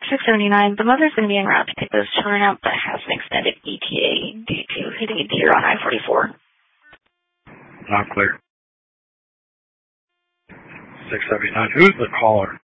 679, the mother's going to be en route to pick those children up, but has an extended ETA due to hitting a deer on I-44. Not clear. 679, who's the caller?